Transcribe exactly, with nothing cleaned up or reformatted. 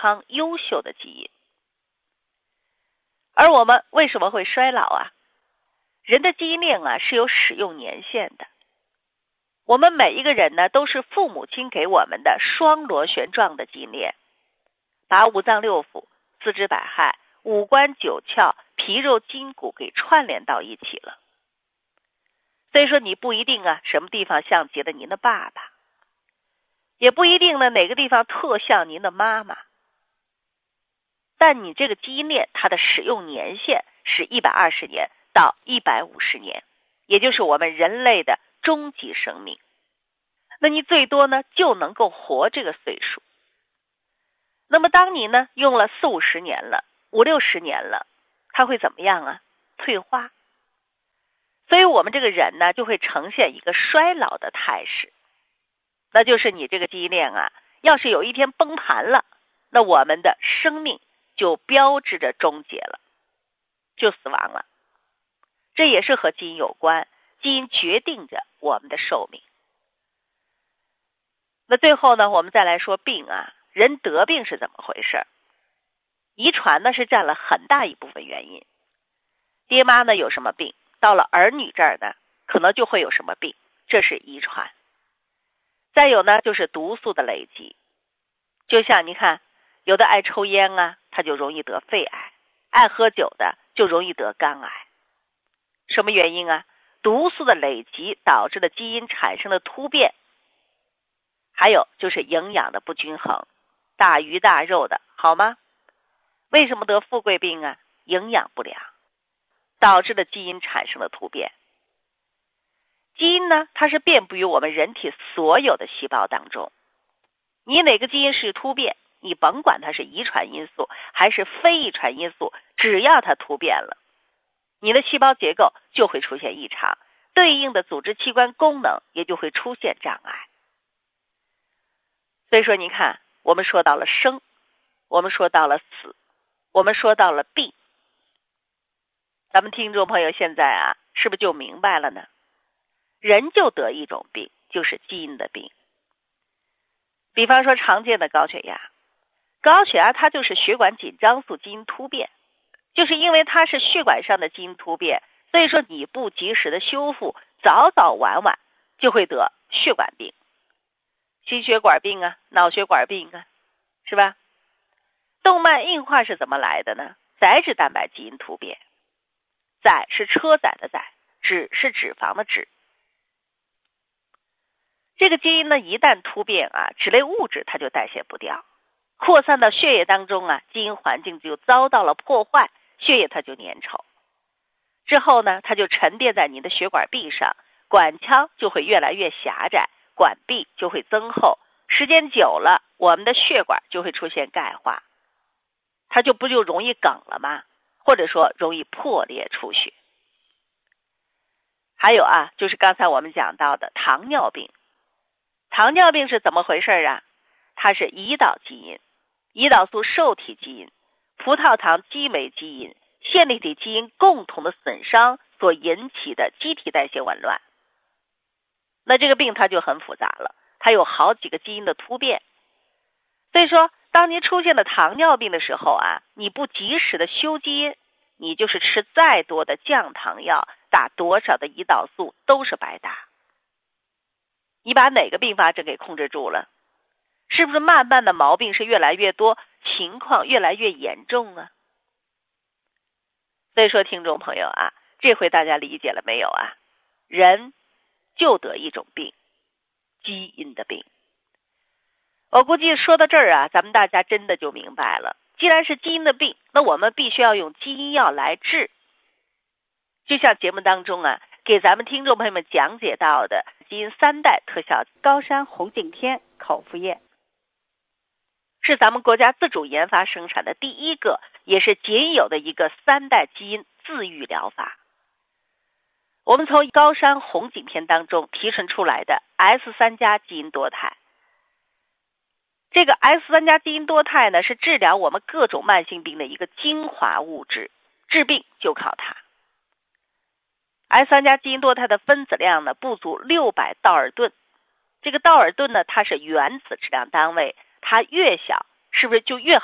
康优秀的基因。而我们为什么会衰老啊？人的基因链啊是有使用年限的。我们每一个人呢都是父母亲给我们的双螺旋状的基因链，把五脏六腑、四肢百骸、五官九窍、皮肉筋骨给串联到一起了。所以说你不一定啊什么地方像极了您的爸爸，也不一定呢哪个地方特像您的妈妈，但你这个基因链它的使用年限是一百二十年到一百五十年，也就是我们人类的终极生命。那你最多呢就能够活这个岁数。那么当你呢用了四五十年了，五六十年了，它会怎么样啊？退化。所以我们这个人呢就会呈现一个衰老的态势。那就是你这个基因链啊，要是有一天崩盘了，那我们的生命就标志着终结了，就死亡了。这也是和基因有关，基因决定着我们的寿命。那最后呢，我们再来说病啊，人得病是怎么回事？遗传呢是占了很大一部分原因。爹妈呢有什么病，到了儿女这儿呢，可能就会有什么病，这是遗传。再有呢，就是毒素的累积。就像你看，有的爱抽烟啊，他就容易得肺癌；爱喝酒的就容易得肝癌。什么原因啊？毒素的累积导致的基因产生的突变。还有就是营养的不均衡，大鱼大肉的，好吗？为什么得富贵病啊？营养不良导致的基因产生了突变。基因呢，它是遍布于我们人体所有的细胞当中。你哪个基因是突变，你甭管它是遗传因素还是非遗传因素，只要它突变了，你的细胞结构就会出现异常，对应的组织器官功能也就会出现障碍。所以说你看，我们说到了生，我们说到了死，我们说到了病，咱们听众朋友现在啊，是不是就明白了呢？人就得一种病，就是基因的病。比方说常见的高血压，高血压它就是血管紧张素基因突变，就是因为它是血管上的基因突变，所以说你不及时的修复，早早晚晚就会得血管病。心血管病啊，脑血管病啊，是吧？动脉硬化是怎么来的呢？载脂蛋白基因突变。载是车载的载，脂是脂肪的脂。这个基因呢一旦突变啊，脂类物质它就代谢不掉，扩散到血液当中啊，基因环境就遭到了破坏，血液它就粘稠。之后呢，它就沉淀在你的血管壁上，管腔就会越来越狭窄，管壁就会增厚，时间久了，我们的血管就会出现钙化，它就不就容易梗了吗？或者说容易破裂出血。还有啊，就是刚才我们讲到的糖尿病。糖尿病是怎么回事啊？它是胰岛基因、胰岛素受体基因、葡萄糖激酶基因、线粒体基因共同的损伤所引起的机体代谢紊乱。那这个病它就很复杂了，它有好几个基因的突变。所以说当你出现了糖尿病的时候啊，你不及时的修基因，你就是吃再多的降糖药，打多少的胰岛素都是白打。你把哪个并发症给控制住了？是不是慢慢的毛病是越来越多，情况越来越严重啊？所以说听众朋友啊，这回大家理解了没有啊？人就得一种病，基因的病。我估计说到这儿啊，咱们大家真的就明白了，既然是基因的病，那我们必须要用基因药来治。就像节目当中啊，给咱们听众朋友们讲解到的基因三代特效高山红景天口服液，是咱们国家自主研发生产的第一个也是仅有的一个三代基因自愈疗法。我们从高山红景天当中提纯出来的 S 三 加基因多肽，这个 S 三 加基因多肽呢，是治疗我们各种慢性病的一个精华物质，治病就靠它。S 三 加基因多肽的分子量呢不足六百道尔顿，这个道尔顿呢它是原子质量单位，它越小是不是就越好